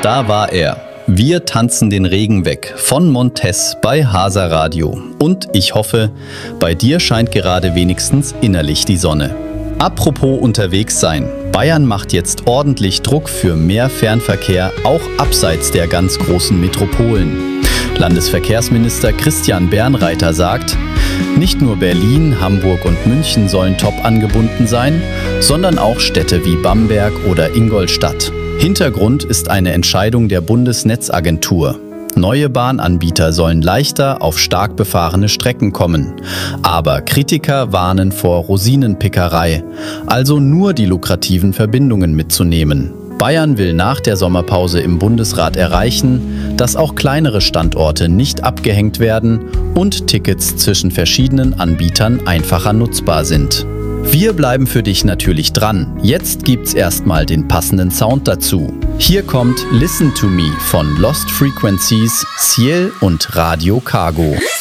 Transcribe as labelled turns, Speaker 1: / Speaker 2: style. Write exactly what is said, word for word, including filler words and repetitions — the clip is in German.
Speaker 1: Da war er. Wir tanzen den Regen weg von Montez bei Hasa Radio. Und ich hoffe, bei dir scheint gerade wenigstens innerlich die Sonne. Apropos unterwegs sein. Bayern macht jetzt ordentlich Druck für mehr Fernverkehr, auch abseits der ganz großen Metropolen. Landesverkehrsminister Christian Bernreiter sagt, nicht nur Berlin, Hamburg und München sollen top angebunden sein, sondern auch Städte wie Bamberg oder Ingolstadt. Hintergrund ist eine Entscheidung der Bundesnetzagentur. Neue Bahnanbieter sollen leichter auf stark befahrene Strecken kommen. Aber Kritiker warnen vor Rosinenpickerei, also nur die lukrativen Verbindungen mitzunehmen. Bayern will nach der Sommerpause im Bundesrat erreichen, dass auch kleinere Standorte nicht abgehängt werden und Tickets zwischen verschiedenen Anbietern einfacher nutzbar sind. Wir bleiben für dich natürlich dran. Jetzt gibt's erstmal den passenden Sound dazu. Hier kommt Listen to Me von Lost Frequencies, Ciel und Radio Cargo.